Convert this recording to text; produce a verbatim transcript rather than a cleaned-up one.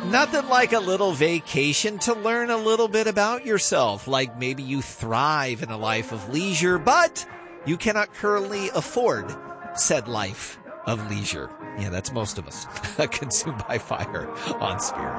Nothing like a little vacation to learn a little bit about yourself, like maybe you thrive in a life of leisure, but you cannot currently afford said life of leisure. Yeah, that's most of us. Consumed by Fire on Spirit.